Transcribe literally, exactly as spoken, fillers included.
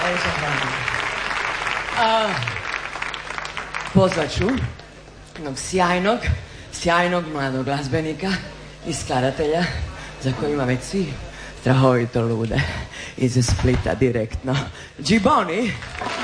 A, pozvat ću jednog sjajnog, sjajnog mladog glazbenika i skladatelja za kojima već svi strahovito lude iz Splita direktno. Džiboni!